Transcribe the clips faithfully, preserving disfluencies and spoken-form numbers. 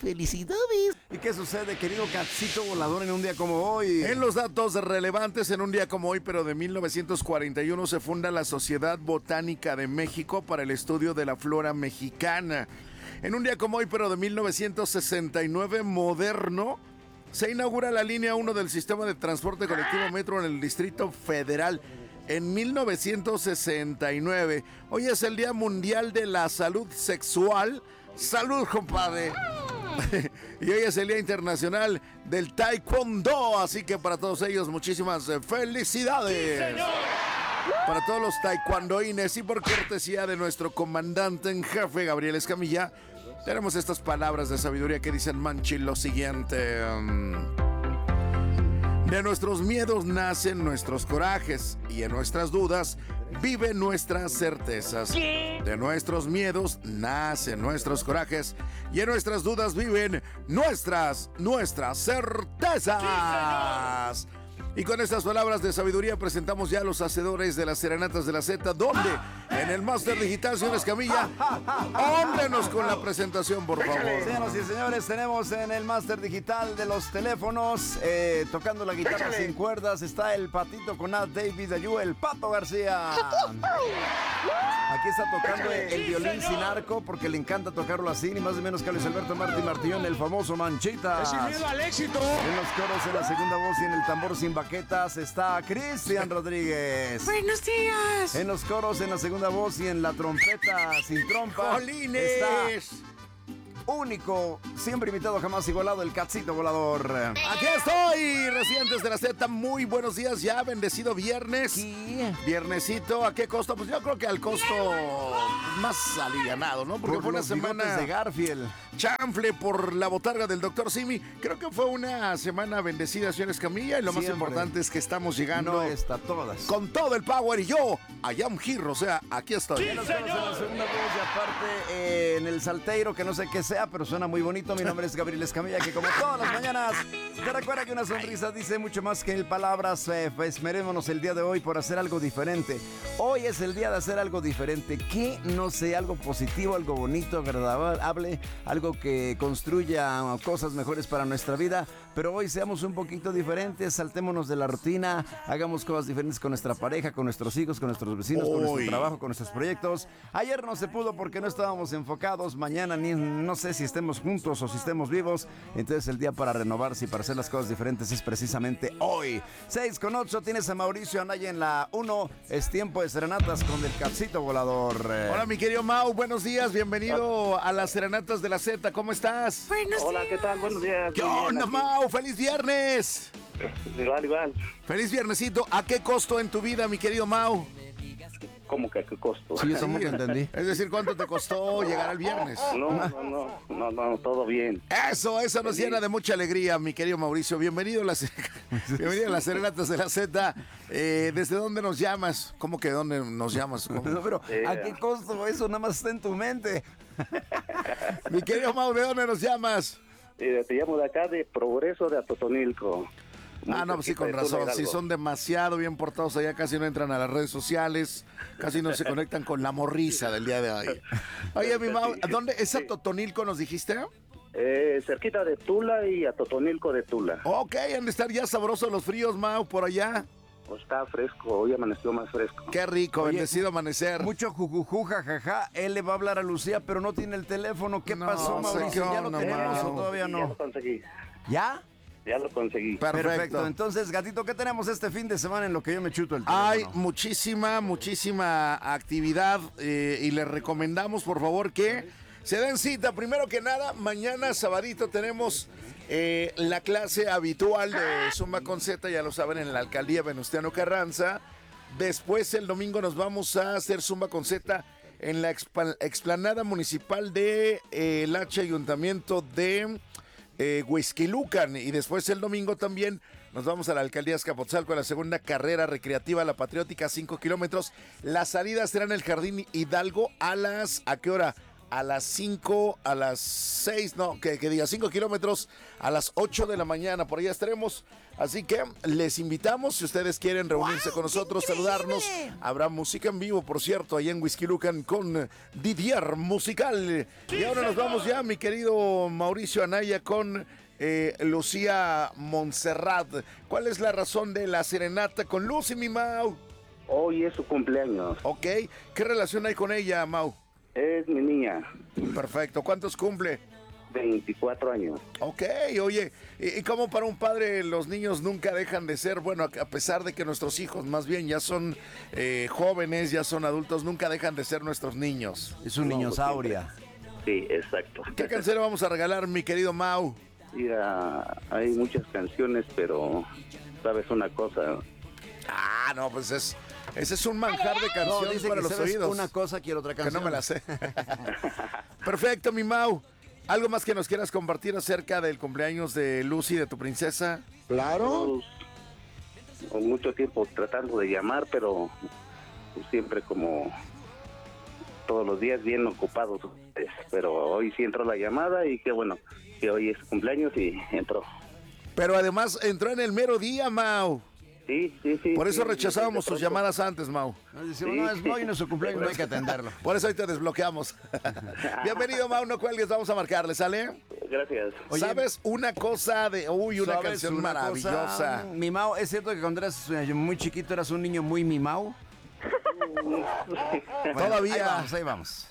¡Felicidades! ¿Y qué sucede, querido Catsito Volador, en un día como hoy? En los datos relevantes, en un día como hoy, pero de mil novecientos cuarenta y uno, se funda la Sociedad Botánica de México para el estudio de la flora mexicana. En un día como hoy, pero de mil novecientos sesenta y nueve, moderno, se inaugura la línea uno del sistema de transporte colectivo metro en el Distrito Federal. En mil novecientos sesenta y nueve. Hoy es el Día Mundial de la Salud Sexual. ¡Salud, compadre! Y hoy es el Día Internacional del Taekwondo. Así que para todos ellos, muchísimas felicidades. ¡Sí, señor! Para todos los taekwondoines, y por cortesía de nuestro comandante en jefe, Gabriel Escamilla, tenemos estas palabras de sabiduría que dicen, Manchi, lo siguiente. Um, de nuestros miedos nacen nuestros corajes, y en nuestras dudas viven nuestras certezas. ¿Qué? De nuestros miedos nacen nuestros corajes, y en nuestras dudas viven nuestras, nuestras certezas. Sí, y con estas palabras de sabiduría presentamos ya a los hacedores de las serenatas de la Z, donde en el Máster Digital, señor Escamilla, hóndenos con la presentación, por favor. Señoras y señores, tenemos en el Máster Digital de los teléfonos, eh, tocando la guitarra sin cuerdas, está el patito con A. David Ayú, el Pato García. Aquí está tocando el, el violín sin arco, porque le encanta tocarlo así, ni más ni menos que Luis Alberto Martí Martillón, el famoso Manchitas. ¡Sin miedo al éxito! En los coros, en la segunda voz y en el tambor sin baquetas está Cristian Rodríguez. ¡Buenos días! En los coros, en la segunda voz y en la trompeta sin trompa, ¡Jolines! está único, siempre invitado, jamás igualado, el Catsito Volador. Aquí estoy, residentes de la Z, muy buenos días ya, bendecido viernes. ¿Sí? Viernesito, ¿a qué costo? Pues yo creo que al costo más alivianado, ¿no? Porque Por fue una los semana bigotes de Garfield. chanfle por la botarga del doctor Simi. Creo que fue una semana bendecida, señor Escamilla, y lo Siempre. más importante es que estamos llegando No está todas. con todo el power, y yo, allá un giro, o sea, aquí estoy. En los coros, en la segunda voz y aparte eh, en el salteiro, que no sé qué sea, pero suena muy bonito. Mi nombre es Gabriel Escamilla, que como todas las mañanas te recuerda que una sonrisa dice mucho más que mil palabras. Eh, pues esmerémonos el día de hoy por hacer algo diferente. Hoy es el día de hacer algo diferente. Que no sé, algo positivo, algo bonito, agradable, algo que construya cosas mejores para nuestra vida. Pero hoy seamos un poquito diferentes, saltémonos de la rutina, hagamos cosas diferentes con nuestra pareja, con nuestros hijos, con nuestros vecinos, Hoy. con nuestro trabajo, con nuestros proyectos. Ayer no se pudo porque no estábamos enfocados. Mañana ni, no sé si estemos juntos o si estemos vivos. Entonces el día para renovarse y para hacer las cosas diferentes es precisamente hoy. seis con ocho, tienes a Mauricio Anaya en la uno. Es tiempo de serenatas con el Catsito Volador. Hola, mi querido Mau, buenos días, bienvenido a las serenatas de la Z, ¿cómo estás? Buenos Hola, días. ¿qué tal? Buenos días. ¿Qué Muy bien, onda, aquí. Mau? ¡Feliz viernes! Igual, igual. ¡Feliz viernesito! ¿A qué costo en tu vida, mi querido Mau? ¿Cómo que a qué costo? Sí, eso que entendí. Es decir, ¿cuánto te costó llegar al viernes? No, no, no, no, no, todo bien. Eso, eso nos llena de mucha alegría, mi querido Mauricio. Bienvenido a las, bienvenido a las serenatas de la Z. Eh, ¿Desde dónde nos llamas? ¿Cómo que dónde nos llamas? ¿Cómo? No, pero Eh. ¿a qué costo? Eso nada más está en tu mente. Mi querido Mau, ¿de dónde nos llamas? Eh, te llamo de acá, de Progreso de Atotonilco. Muy Ah, no, pues sí, cerquita con de Tula razón. Hidalgo. Si son demasiado bien portados allá, casi no entran a las redes sociales, casi no se conectan con la morriza del día de hoy. Oye, mi Mau, ¿dónde es Sí. Atotonilco, nos dijiste? Eh, cerquita de Tula y Atotonilco de Tula. Ok, han de estar ya sabrosos los fríos, Mau, por allá. Pues está fresco, hoy amaneció más fresco. Qué rico, Oye, bendecido amanecer. Mucho jujuju, jajaja. Él le va a hablar a Lucía, pero no tiene el teléfono. ¿Qué No, pasó, Mauricio? señor, ¿Ya lo no, tenemos Mau. o todavía Ya no? lo conseguí, ¿Ya? ya lo conseguí. Perfecto. Perfecto. Entonces, gatito, ¿qué tenemos este fin de semana en lo que yo me chuto el teléfono? Hay muchísima, muchísima actividad eh, y les recomendamos, por favor, que se den cita. Primero que nada, mañana, sabadito, tenemos eh, la clase habitual de Zumba con Z, ya lo saben, en la Alcaldía Venustiano Carranza. Después, el domingo, nos vamos a hacer Zumba con Z en la expa- explanada municipal de eh, el H Ayuntamiento de eh, Huixquilucan. Y después el domingo también nos vamos a la alcaldía Azcapotzalco a la segunda carrera recreativa, la patriótica, cinco kilómetros. Las salidas serán en el Jardín Hidalgo a las, ¿a qué hora? a las cinco, a las seis, no, que, que diga cinco kilómetros, a las ocho de la mañana, por allá estaremos. Así que les invitamos, si ustedes quieren reunirse wow, con nosotros, saludarnos. Habrá música en vivo, por cierto, allá en Whisky Lucan con Didier Musical. Sí, y ahora nos vamos ya, mi querido Mauricio Anaya, con eh, Lucía Montserrat. ¿Cuál es la razón de la serenata con Lucy, mi Mau? Hoy es su cumpleaños. Ok, ¿qué relación hay con ella, Mau? Es mi niña. Perfecto, ¿cuántos cumple? veinticuatro años. Ok, oye, y, y como para un padre los niños nunca dejan de ser, bueno, a pesar de que nuestros hijos más bien ya son eh, jóvenes, ya son adultos, nunca dejan de ser nuestros niños. Es un niño sauria. Sí, exacto. ¿Qué canción vamos a regalar, mi querido Mau? Mira, hay muchas canciones, pero sabes una cosa. Ah, no, pues es... Ese es un manjar de canción no, dice para que los sabes oídos. Una cosa, quiero otra canción. Que no me la sé. Perfecto, mi Mau. ¿Algo más que nos quieras compartir acerca del cumpleaños de Lucy, de tu princesa? Claro. Con mucho tiempo tratando de llamar, pero siempre como todos los días bien ocupados. Pero hoy sí entró la llamada y qué bueno que hoy es cumpleaños y entró. Pero además entró en el mero día, Mau. Sí, sí, sí. Por eso sí, rechazábamos sí, sus llamadas antes, Mau. Nos decimos, sí, no, es hoy no es su cumpleaños, no hay que atenderlo. Por eso hoy te desbloqueamos. Bienvenido, Mau, no cuelgues, vamos a marcarle, ¿sale? Gracias. Oye, ¿sabes una cosa de... Uy, una canción una maravillosa. Cosa, mi Mau, ¿es cierto que cuando eras muy chiquito eras un niño muy mimao? Bueno, todavía. Ahí vamos, ahí vamos.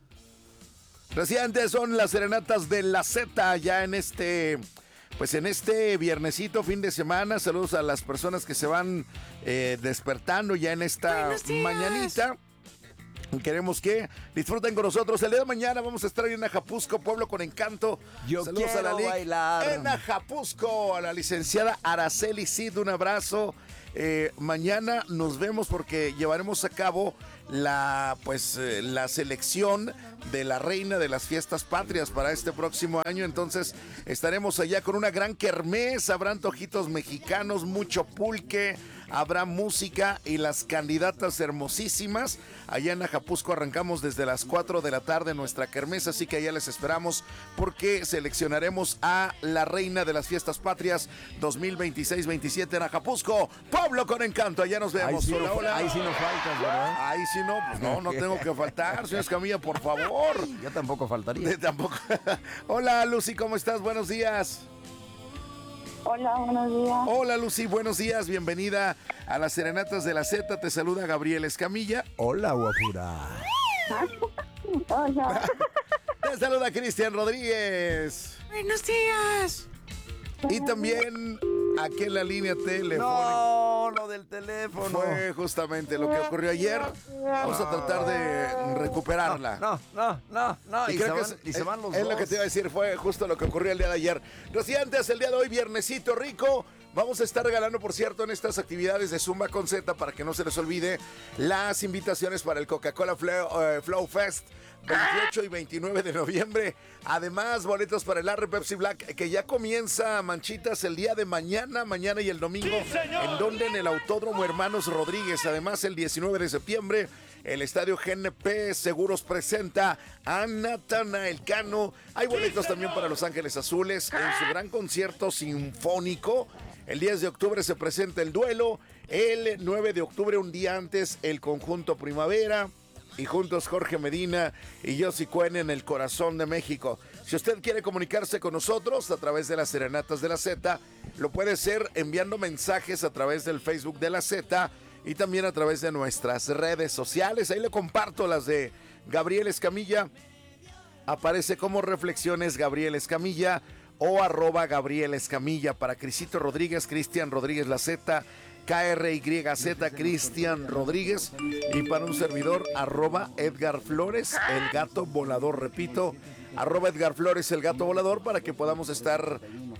Recientes son las serenatas de la Z ya en este... Pues en este viernesito, fin de semana, saludos a las personas que se van eh, despertando ya en esta mañanita. Queremos que disfruten con nosotros. El día de mañana vamos a estar en Ajapusco, Pueblo con Encanto. Yo saludos quiero a la bailar. En Ajapusco, a la licenciada Araceli Cid, un abrazo. Eh, mañana nos vemos porque llevaremos a cabo la pues eh, la selección de la reina de las fiestas patrias para este próximo año. Entonces estaremos allá con una gran kermés, habrá antojitos mexicanos, mucho pulque, habrá música y las candidatas hermosísimas. Allá en Ajapusco arrancamos desde las cuatro de la tarde nuestra kermés, así que allá les esperamos porque seleccionaremos a la reina de las fiestas patrias dos mil veintiséis veintisiete en Ajapusco, Pueblo con Encanto. Allá nos vemos. Ahí sí, hola, no, hola. ahí sí no faltas, ¿verdad? Ahí sí no, pues no, no tengo que faltar, señor Escamilla, por favor. Yo tampoco faltaría. De, tampoco. Hola, Lucy, ¿cómo estás? Buenos días. Hola, buenos días. Hola, Lucy, buenos días. Bienvenida a las Serenatas de la Z. Te saluda Gabriel Escamilla. Hola, guapura. Hola. Te saluda Cristian Rodríguez. Buenos días. Y también aquí en la línea telefónica. No, lo del teléfono. Fue justamente lo que ocurrió ayer. Vamos a tratar de recuperarla. No, no, no, no. Y, y, creo se que van, es, y se van los es dos. lo que te iba a decir, fue justo lo que ocurrió el día de ayer. Recientes, el día de hoy, viernesito rico. Vamos a estar regalando, por cierto, en estas actividades de Zumba con Z, para que no se les olvide, las invitaciones para el Coca-Cola Flow, uh, Flow Fest veintiocho y veintinueve de noviembre. Además, boletos para el Arre Pepsi Black, que ya comienza, Manchitas, el día de mañana, mañana y el domingo. Sí, ¿en donde? En el Autódromo Hermanos Rodríguez. Además, el diecinueve de septiembre, el Estadio G N P Seguros presenta a Natanael Cano. Hay boletos sí, también para Los Ángeles Azules en su gran concierto sinfónico. El diez de octubre se presenta el Duelo. El nueve de octubre, un día antes, el Conjunto Primavera. Y juntos Jorge Medina y Yossi Cuen en el corazón de México. Si usted quiere comunicarse con nosotros a través de las Serenatas de la Z, lo puede hacer enviando mensajes a través del Facebook de la Z y también a través de nuestras redes sociales. Ahí le comparto las de Gabriel Escamilla. Aparece como Reflexiones Gabriel Escamilla o arroba Gabriel Escamilla. Para Crisito Rodríguez, Cristian Rodríguez La Z, K R Y Z, Cristian Rodríguez. Y para un servidor, arroba Edgar Flores, el gato volador. Repito, arroba Edgar Flores, el gato volador, para que podamos estar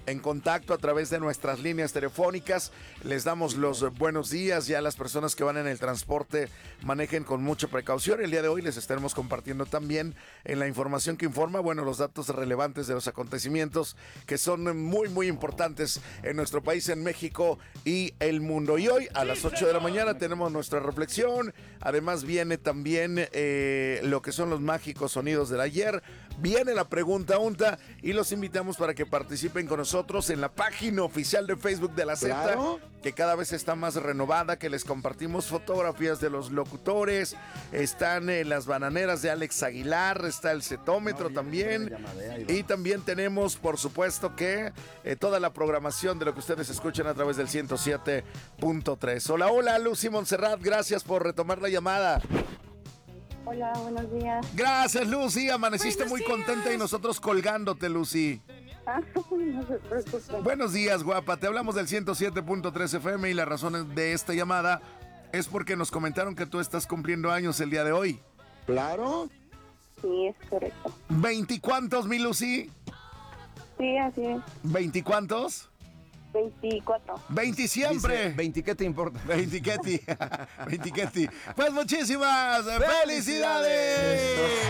en contacto a través de nuestras líneas telefónicas. Les damos los buenos días. Ya las personas que van en el transporte manejen con mucha precaución. El día de hoy les estaremos compartiendo también en la información que informa, bueno, los datos relevantes de los acontecimientos que son muy, muy importantes en nuestro país, en México y el mundo. Y hoy a las ocho de la mañana tenemos nuestra reflexión. Además viene también eh, lo que son los mágicos sonidos del ayer. Viene la pregunta unta y los invitamos para que participen con nosotros en la página oficial de Facebook de la Z, Claro. que cada vez está más renovada, que les compartimos fotografías de los locutores. Están eh, las bananeras de Alex Aguilar, está el cetómetro también. Y también tenemos, por supuesto, que eh, toda la programación de lo que ustedes escuchan a través del ciento siete punto tres. Hola, hola, Lucy Montserrat, gracias por retomar la llamada. Hola, buenos días. Gracias, Lucy, amaneciste Buenos muy días. contenta y nosotros colgándote, Lucy. Ah, no se preocupen. Buenos días, guapa, te hablamos del ciento siete punto tres F M y la razón de esta llamada es porque nos comentaron que tú estás cumpliendo años el día de hoy. Claro. Sí, es correcto. ¿Veinticuántos, mi Lucy? Sí, así es. ¿Veinticuántos? veinticuatro. Veinti siempre. Dice, ¿veinti qué te importa? Veintiqueti. Veintiqueti. Pues muchísimas felicidades.